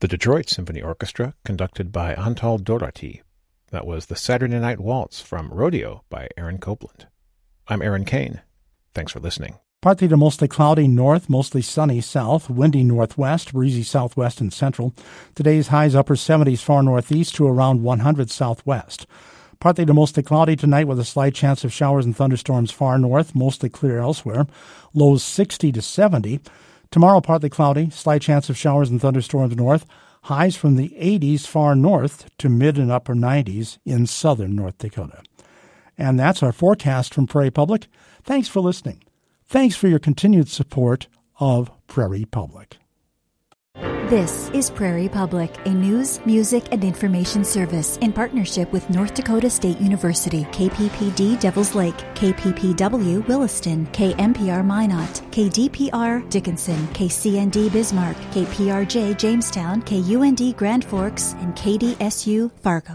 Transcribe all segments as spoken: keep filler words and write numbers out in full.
The Detroit Symphony Orchestra, conducted by Antal Doherty. That was the Saturday Night Waltz from Rodeo by Aaron Copland. I'm Aaron Kane. Thanks for listening. Partly to mostly cloudy north, mostly sunny south, windy northwest, breezy southwest and central. Today's highs upper seventies far northeast to around one hundred southwest. Partly to mostly cloudy tonight with a slight chance of showers and thunderstorms far north, mostly clear elsewhere. Lows sixty to seventy. Tomorrow partly cloudy, slight chance of showers and thunderstorms north. Highs from the eighties far north to mid and upper nineties in southern North Dakota. And that's our forecast from Prairie Public. Thanks for listening. Thanks for your continued support of Prairie Public. This is Prairie Public, a news, music, and information service in partnership with North Dakota State University, K P P D Devils Lake, K P P W Williston, K M P R Minot, K D P R Dickinson, K C N D Bismarck, K P R J Jamestown, K U N D Grand Forks, and K D S U Fargo.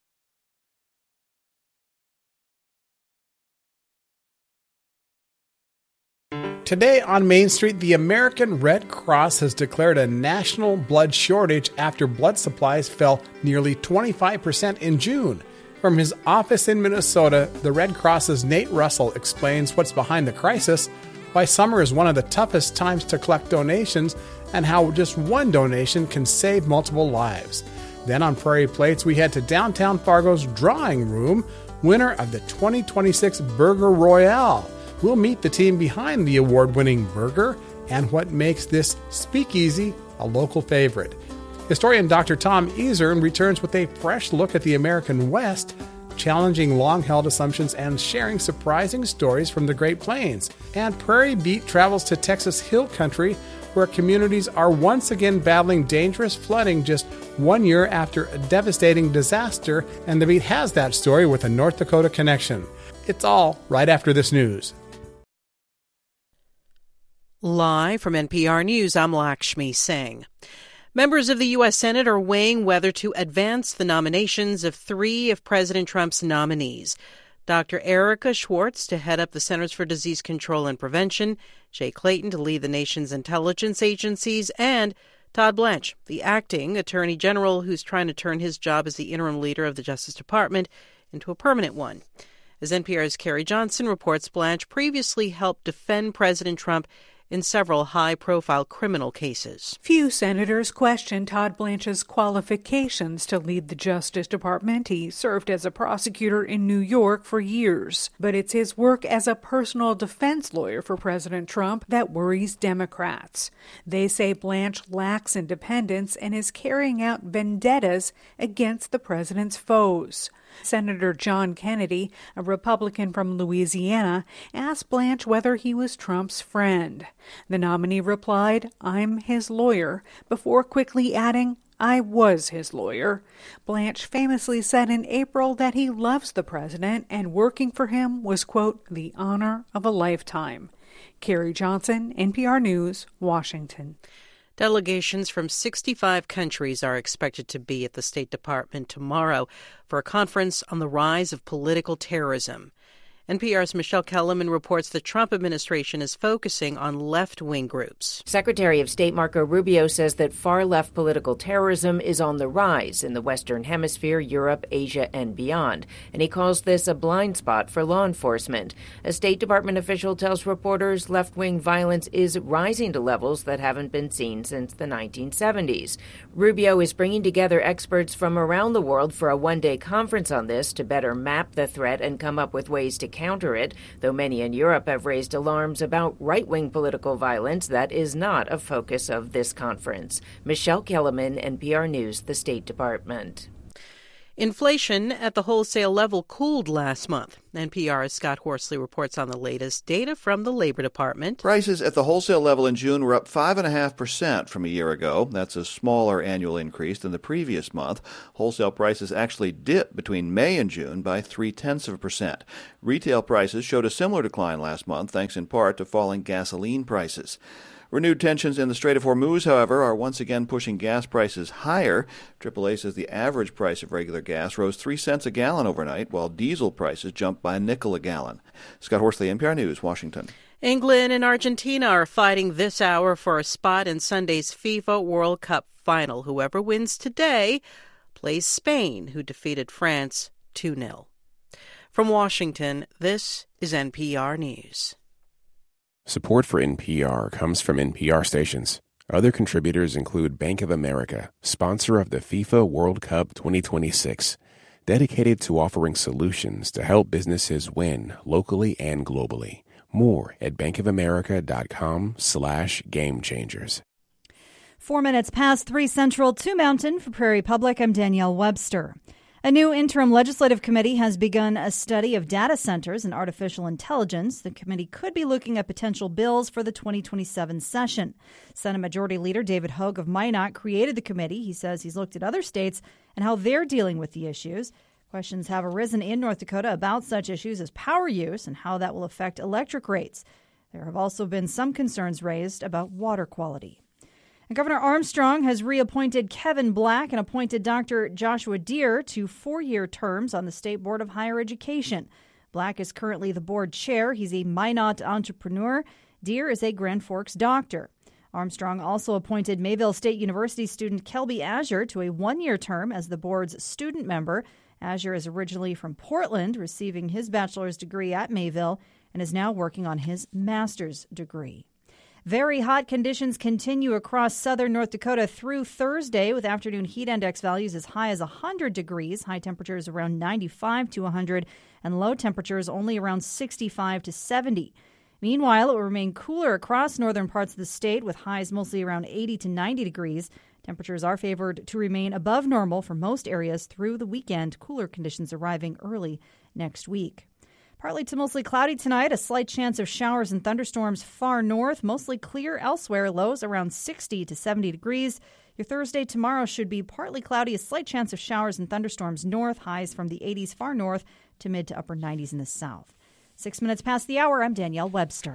Today on Main Street, the American Red Cross has declared a national blood shortage after blood supplies fell nearly twenty-five percent in June. From his office in Minnesota, the Red Cross's Nate Russell explains what's behind the crisis, why summer is one of the toughest times to collect donations, and how just one donation can save multiple lives. Then on Prairie Plates, we head to downtown Fargo's Drawing Room, winner of the twenty twenty-six Burger Royale. We'll meet the team behind the award-winning burger and what makes this speakeasy a local favorite. Historian Doctor Tom Ezern returns with a fresh look at the American West, challenging long-held assumptions and sharing surprising stories from the Great Plains. And Prairie Beat travels to Texas Hill Country, where communities are once again battling dangerous flooding just one year after a devastating disaster, and the Beat has that story with a North Dakota connection. It's all right after this news. Live from N P R News, I'm Lakshmi Singh. Members of the U S Senate are weighing whether to advance the nominations of three of President Trump's nominees. Doctor Erica Schwartz to head up the Centers for Disease Control and Prevention, Jay Clayton to lead the nation's intelligence agencies, and Todd Blanche, the acting Attorney General who's trying to turn his job as the interim leader of the Justice Department into a permanent one. As N P R's Carrie Johnson reports, Blanche previously helped defend President Trump in several high-profile criminal cases. Few senators question Todd Blanche's qualifications to lead the Justice Department. He served as a prosecutor in New York for years. But it's his work as a personal defense lawyer for President Trump that worries Democrats. They say Blanche lacks independence and is carrying out vendettas against the president's foes. Senator John Kennedy, a Republican from Louisiana, asked Blanche whether he was Trump's friend. The nominee replied, "I'm his lawyer," before quickly adding, "I was his lawyer." Blanche famously said in April that he loves the president and working for him was, quote, "the honor of a lifetime." Carrie Johnson, N P R News, Washington. Delegations from sixty-five countries are expected to be at the State Department tomorrow for a conference on the rise of political terrorism. N P R's Michelle Kellerman reports the Trump administration is focusing on left-wing groups. Secretary of State Marco Rubio says that far-left political terrorism is on the rise in the Western Hemisphere, Europe, Asia, and beyond, and he calls this a blind spot for law enforcement. A State Department official tells reporters left-wing violence is rising to levels that haven't been seen since the nineteen seventies. Rubio is bringing together experts from around the world for a one-day conference on this to better map the threat and come up with ways to counter it, though many in Europe have raised alarms about right-wing political violence. That is not a focus of this conference. Michelle Kellerman, N P R News, the State Department. Inflation at the wholesale level cooled last month. N P R's Scott Horsley reports on the latest data from the Labor Department. Prices at the wholesale level in June were up five point five percent from a year ago. That's a smaller annual increase than the previous month. Wholesale prices actually dipped between May and June by three-tenths of a percent. Retail prices showed a similar decline last month, thanks in part to falling gasoline prices. Renewed tensions in the Strait of Hormuz, however, are once again pushing gas prices higher. triple A says the average price of regular gas rose three cents a gallon overnight, while diesel prices jumped by a nickel a gallon. Scott Horsley, N P R News, Washington. England and Argentina are fighting this hour for a spot in Sunday's FIFA World Cup final. Whoever wins today plays Spain, who defeated France two nil. From Washington, this is N P R News. Support for N P R comes from N P R stations. Other contributors include Bank of America, sponsor of the FIFA World Cup twenty twenty-six, dedicated to offering solutions to help businesses win locally and globally. More at bankofamerica.com slash game changers. Four minutes past three Central, two Mountain. For Prairie Public, I'm Danielle Webster. A new interim legislative committee has begun a study of data centers and artificial intelligence. The committee could be looking at potential bills for the twenty twenty-seven session. Senate Majority Leader David Hogue of Minot created the committee. He says he's looked at other states and how they're dealing with the issues. Questions have arisen in North Dakota about such issues as power use and how that will affect electric rates. There have also been some concerns raised about water quality. And Governor Armstrong has reappointed Kevin Black and appointed Doctor Joshua Deere to four-year terms on the State Board of Higher Education. Black is currently the board chair. He's a Minot entrepreneur. Deere is a Grand Forks doctor. Armstrong also appointed Mayville State University student Kelby Azure to a one-year term as the board's student member. Azure is originally from Portland, receiving his bachelor's degree at Mayville, and is now working on his master's degree. Very hot conditions continue across southern North Dakota through Thursday, with afternoon heat index values as high as one hundred degrees, high temperatures around ninety-five to one hundred, and low temperatures only around sixty-five to seventy. Meanwhile, it will remain cooler across northern parts of the state, with highs mostly around eighty to ninety degrees. Temperatures are favored to remain above normal for most areas through the weekend, cooler conditions arriving early next week. Partly to mostly cloudy tonight, a slight chance of showers and thunderstorms far north, mostly clear elsewhere, lows around sixty to seventy degrees. Your Thursday tomorrow should be partly cloudy, a slight chance of showers and thunderstorms north, highs from the eighties far north to mid to upper nineties in the south. Six minutes past the hour, I'm Danielle Webster.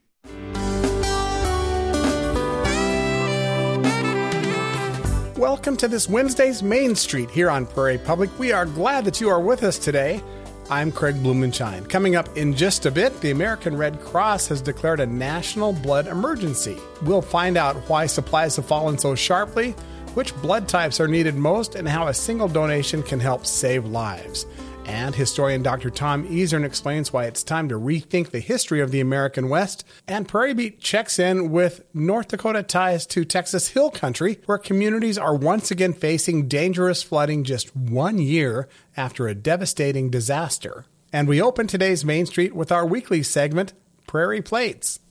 Welcome to this Wednesday's Main Street here on Prairie Public. We are glad that you are with us today. I'm Craig Blumenshine. Coming up in just a bit, the American Red Cross has declared a national blood emergency. We'll find out why supplies have fallen so sharply, which blood types are needed most, and how a single donation can help save lives. And historian Doctor Tom Easern explains why it's time to rethink the history of the American West. And Prairie Beat checks in with North Dakota ties to Texas Hill Country, where communities are once again facing dangerous flooding just one year after a devastating disaster. And we open today's Main Street with our weekly segment, Prairie Plates.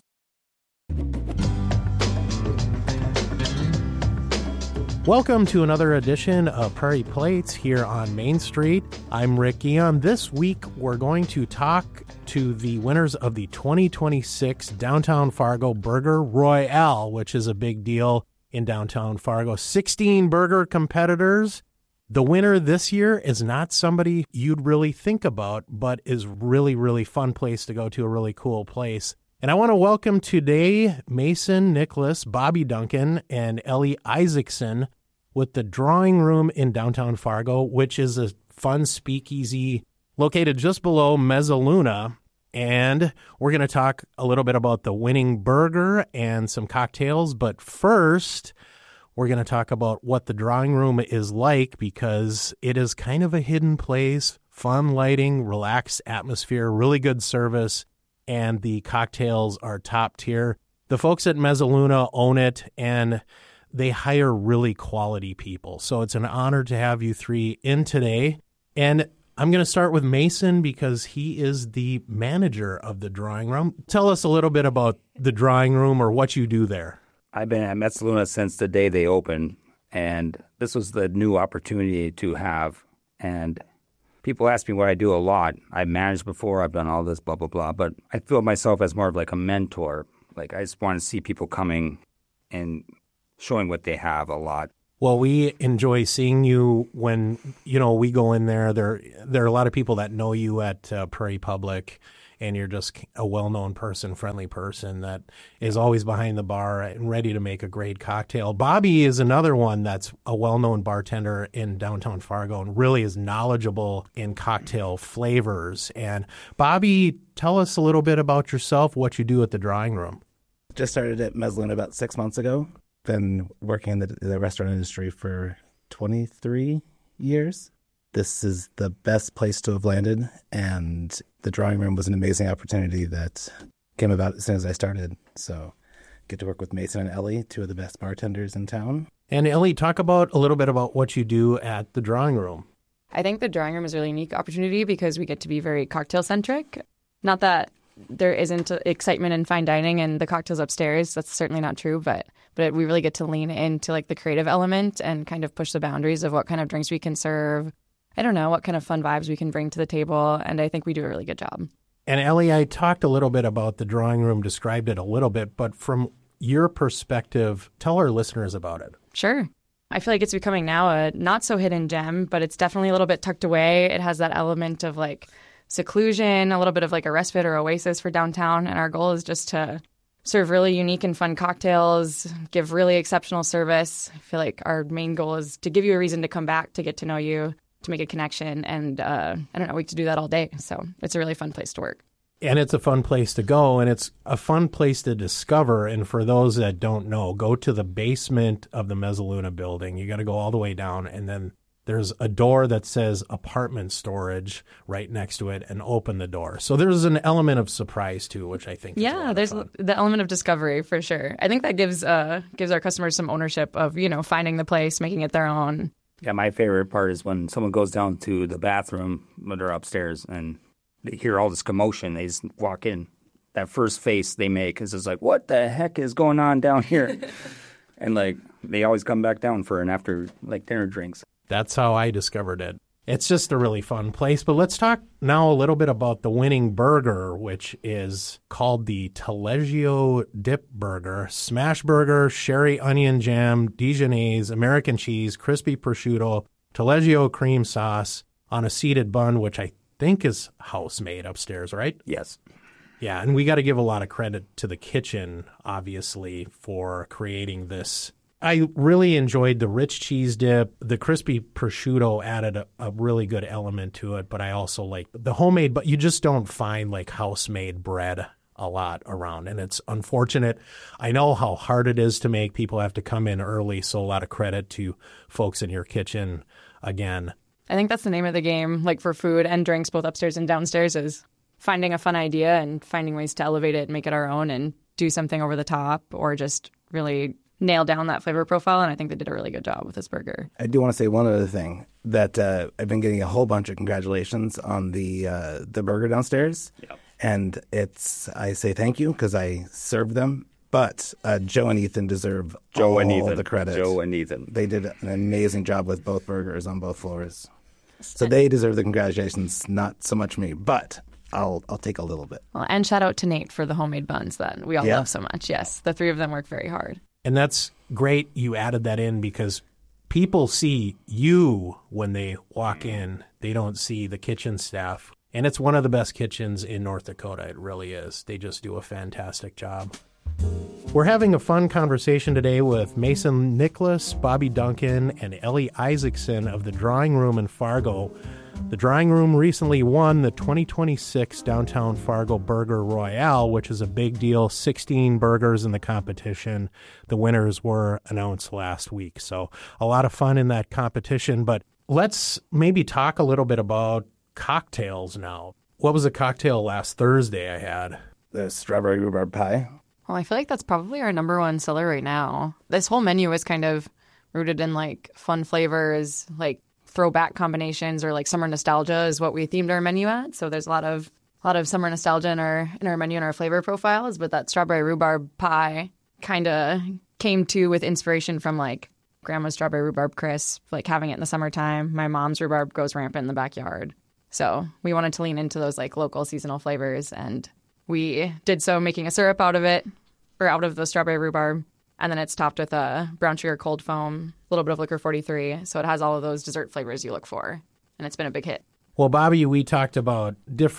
Welcome to another edition of Prairie Plates here on Main Street. I'm Rick Guillaume. This week, we're going to talk to the winners of the twenty twenty-six Downtown Fargo Burger Royale, which is a big deal in downtown Fargo. sixteen burger competitors. The winner this year is not somebody you'd really think about, but is really, really fun place to go to, a really cool place. And I want to welcome today Mason Nicholas, Bobby Duncan, and Ellie Isaacson with the Drawing Room in downtown Fargo, which is a fun speakeasy located just below Mezzaluna. And we're going to talk a little bit about the winning burger and some cocktails. But first, we're going to talk about what the Drawing Room is like, because it is kind of a hidden place, fun lighting, relaxed atmosphere, really good service, and the cocktails are top tier. The folks at Mezzaluna own it, and they hire really quality people. So it's an honor to have you three in today. And I'm going to start with Mason because he is the manager of the Drawing Room. Tell us a little bit about the Drawing Room or what you do there. I've been at Mezzaluna since the day they opened, and this was the new opportunity to have. And people ask me what I do a lot. I've managed before, I've done all this, blah, blah, blah. But I feel myself as more of like a mentor. Like I just want to see people coming and showing what they have a lot. Well, we enjoy seeing you when, you know, we go in there. There there are a lot of people that know you at uh, Prairie Public, and you're just a well-known person, friendly person that is always behind the bar and ready to make a great cocktail. Bobby is another one that's a well-known bartender in downtown Fargo and really is knowledgeable in cocktail flavors. And Bobby, tell us a little bit about yourself, what you do at the Drawing Room. Just started at Mezzaluna about six months ago. Been working in the, the restaurant industry for twenty-three years. This is the best place to have landed, and the Drawing Room was an amazing opportunity that came about as soon as I started. So get to work with Mason and Ellie, two of the best bartenders in town. And Ellie, talk about a little bit about what you do at the Drawing Room. I think the Drawing Room is a really unique opportunity because we get to be very cocktail-centric. Not that there isn't excitement in fine dining and the cocktails upstairs. That's certainly not true, but but we really get to lean into like the creative element and kind of push the boundaries of what kind of drinks we can serve. I don't know, what kind of fun vibes we can bring to the table, and I think we do a really good job. And Ellie, I talked a little bit about the Drawing Room, described it a little bit, but from your perspective, tell our listeners about it. Sure. I feel like it's becoming now a not so hidden gem, but it's definitely a little bit tucked away. It has that element of like seclusion, a little bit of like a respite or oasis for downtown, and our goal is just to serve really unique and fun cocktails, give really exceptional service. I feel like our main goal is to give you a reason to come back, to get to know you, to make a connection, and uh, I don't know, we get to do that all day. So it's a really fun place to work. And it's a fun place to go, and it's a fun place to discover. And for those that don't know, go to the basement of the Mezzaluna building. You got to go all the way down, and then there's a door that says apartment storage right next to it, and open the door. So there's an element of surprise too, which I think yeah, is a lot there's of fun. The element of discovery for sure. I think that gives uh, gives our customers some ownership of, you know, finding the place, making it their own. Yeah, my favorite part is when someone goes down to the bathroom when they're upstairs and they hear all this commotion. They just walk in. That first face they make is just like, what the heck is going on down here? And like they always come back down for an after like dinner drinks. That's how I discovered it. It's just a really fun place. But let's talk now a little bit about the winning burger, which is called the Taleggio Dip Burger. Smash burger, sherry onion jam, Dijonnaise, American cheese, crispy prosciutto, Taleggio cream sauce on a seeded bun, which I think is house-made upstairs, right? Yes. Yeah, and we got to give a lot of credit to the kitchen, obviously, for creating this. I really enjoyed the rich cheese dip. The crispy prosciutto added a, a really good element to it, but I also like the homemade, but you just don't find like house-made bread a lot around, and it's unfortunate. I know how hard it is to make. People have to come in early, so a lot of credit to folks in your kitchen again. I think that's the name of the game, like for food and drinks, both upstairs and downstairs, is finding a fun idea and finding ways to elevate it and make it our own and do something over the top or just really nail down that flavor profile, and I think they did a really good job with this burger. I do want to say one other thing, that uh, I've been getting a whole bunch of congratulations on the uh, the burger downstairs, yep. And it's I say thank you because I served them, but uh, Joe and Ethan deserve Joe all and Ethan. the credit. Joe and Ethan. They did an amazing job with both burgers on both floors, so they deserve the congratulations, not so much me, but I'll I'll take a little bit. Well, and shout out to Nate for the homemade buns that we all yeah. love so much. Yes, the three of them work very hard. And that's great you added that in because people see you when they walk in. They don't see the kitchen staff. And it's one of the best kitchens in North Dakota. It really is. They just do a fantastic job. We're having a fun conversation today with Mason Nicholas, Bobby Duncan, and Ellie Isaacson of the Drawing Room in Fargo. The Drawing Room recently won the twenty twenty-six Downtown Fargo Burger Royale, which is a big deal. sixteen burgers in the competition. The winners were announced last week. So a lot of fun in that competition. But let's maybe talk a little bit about cocktails now. What was a cocktail last Thursday I had? The strawberry rhubarb pie. Well, I feel like that's probably our number one seller right now. This whole menu is kind of rooted in like fun flavors, like throwback combinations or like summer nostalgia is what we themed our menu at. So there's a lot of a lot of summer nostalgia in our in our menu and our flavor profiles. But that strawberry rhubarb pie kind of came to with inspiration from like grandma's strawberry rhubarb crisp, like having it in the summertime. My mom's rhubarb goes rampant in the backyard. So we wanted to lean into those like local seasonal flavors, and we did so making a syrup out of it, or out of the strawberry rhubarb. And then it's topped with a brown sugar cold foam, a little bit of liquor forty-three. So it has all of those dessert flavors you look for. And it's been a big hit. Well, Bobby, we talked about different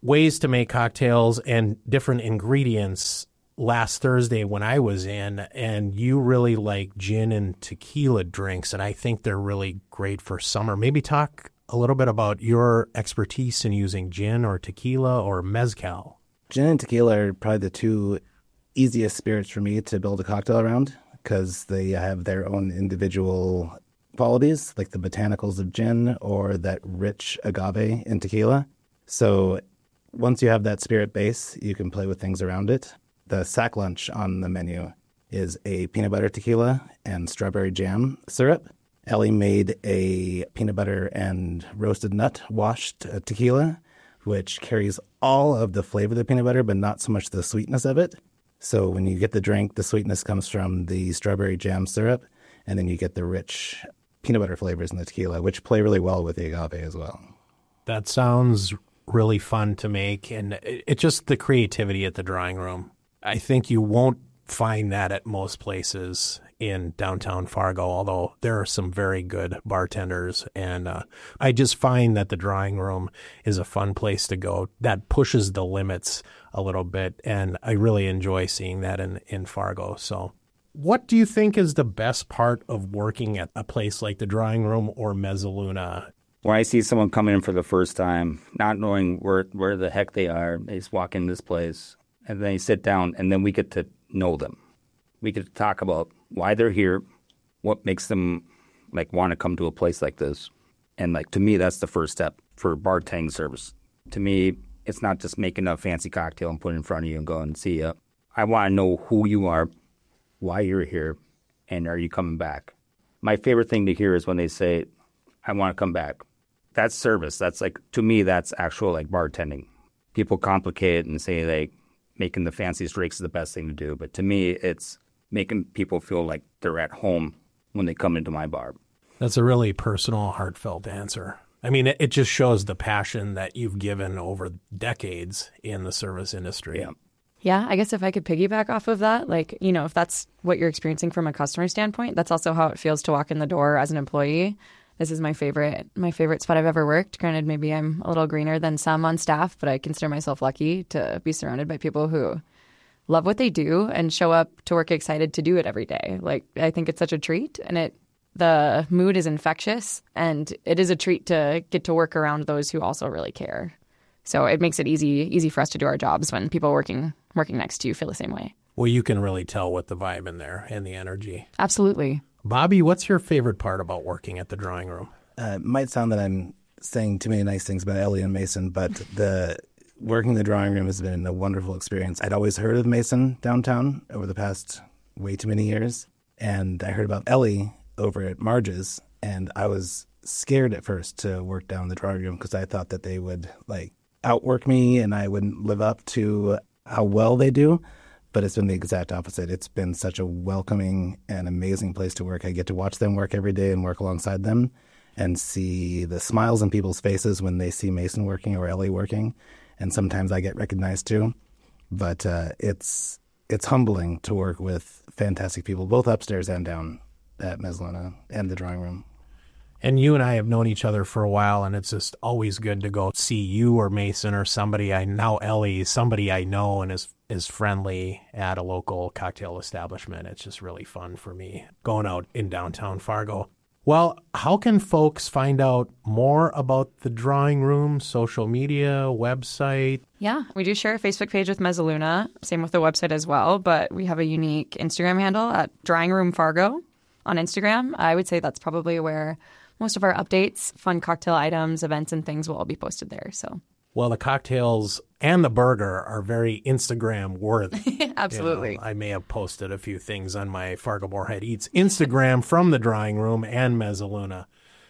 ways to make cocktails and different ingredients last Thursday when I was in, and you really like gin and tequila drinks, and I think they're really great for summer. Maybe talk a little bit about your expertise in using gin or tequila or mezcal. Gin and tequila are probably the two easiest spirits for me to build a cocktail around because they have their own individual qualities, like the botanicals of gin or that rich agave in tequila. So once you have that spirit base, you can play with things around it. The sack lunch on the menu is a peanut butter tequila and strawberry jam syrup. Ellie made a peanut butter and roasted nut washed uh, tequila, which carries all of the flavor of the peanut butter, but not so much the sweetness of it. So when you get the drink, the sweetness comes from the strawberry jam syrup, and then you get the rich peanut butter flavors in the tequila, which play really well with the agave as well. That sounds really fun to make, and it's it just the creativity at the drawing room. I think you won't find that at most places in downtown Fargo, although there are some very good bartenders. And uh, I just find that the drawing room is a fun place to go that pushes the limits a little bit. And I really enjoy seeing that in, in Fargo. So what do you think is the best part of working at a place like the drawing room or Mezzaluna? When I see someone coming in for the first time, not knowing where, where the heck they are, they just walk in this place. And then you sit down, and then we get to know them. We get to talk about why they're here, what makes them like want to come to a place like this. And like to me, that's the first step for bartending service. To me, it's not just making a fancy cocktail and put it in front of you and go and see you. I want to know who you are, why you're here, and are you coming back? My favorite thing to hear is when they say, I want to come back. That's service. That's like, to me, that's actual like bartending. People complicate it and say like, making the fanciest drinks is the best thing to do. But to me, it's making people feel like they're at home when they come into my bar. That's a really personal, heartfelt answer. I mean, it, it just shows the passion that you've given over decades in the service industry. Yeah. Yeah, I guess if I could piggyback off of that, like, you know, if that's what you're experiencing from a customer standpoint, that's also how it feels to walk in the door as an employee. This is my favorite, my favorite spot I've ever worked. Granted, maybe I'm a little greener than some on staff, but I consider myself lucky to be surrounded by people who love what they do and show up to work excited to do it every day. Like, I think it's such a treat, and it the mood is infectious, and it is a treat to get to work around those who also really care. So it makes it easy easy for us to do our jobs when people working working next to you feel the same way. Well, you can really tell with the vibe in there and the energy. Absolutely. Bobby, what's your favorite part about working at the drawing room? Uh, it might sound that I'm saying too many nice things about Ellie and Mason, but the working in the drawing room has been a wonderful experience. I'd always heard of Mason downtown over the past way too many years, and I heard about Ellie over at Marge's, and I was scared at first to work down in the drawing room because I thought that they would like outwork me and I wouldn't live up to how well they do. But it's been the exact opposite. It's been such a welcoming and amazing place to work. I get to watch them work every day and work alongside them and see the smiles on people's faces when they see Mason working or Ellie working. And sometimes I get recognized too. But uh, it's it's humbling to work with fantastic people, both upstairs and down at Mezzaluna and the drawing room. And you and I have known each other for a while, and it's just always good to go see you or Mason or somebody I now Ellie, somebody I know and is is friendly at a local cocktail establishment. It's just really fun for me going out in downtown Fargo. Well, how can folks find out more about the drawing room, social media, website? Yeah, we do share a Facebook page with Mezzaluna, same with the website as well, but we have a unique Instagram handle at Drawing Room Fargo on Instagram. I would say that's probably where most of our updates, fun cocktail items, events, and things will all be posted there. So, well, the cocktails and the burger are very Instagram worthy. Absolutely. You know, I may have posted a few things on my Fargo Moorhead Eats Instagram from the drawing room and Mezzaluna.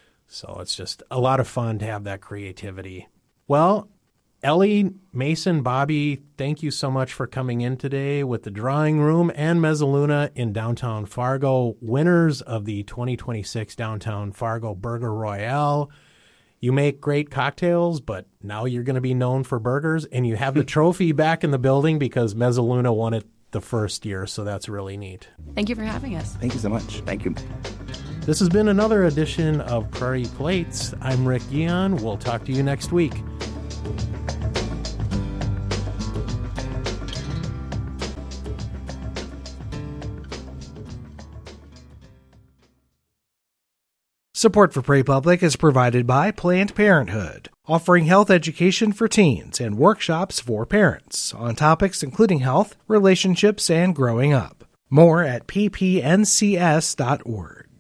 So it's just a lot of fun to have that creativity. Well, Ellie, Mason, Bobby, thank you so much for coming in today with the drawing room and Mezzaluna in downtown Fargo, winners of the twenty twenty-six Downtown Fargo Burger Royale. You make great cocktails, but now you're going to be known for burgers, and you have the trophy back in the building because Mezzaluna won it the first year, so that's really neat. Thank you for having us. Thank you so much. Thank you. This has been another edition of Prairie Plates. I'm Rick Guion. We'll talk to you next week. Support for Prairie Public is provided by Planned Parenthood, offering health education for teens and workshops for parents on topics including health, relationships, and growing up. More at p p n c s dot org.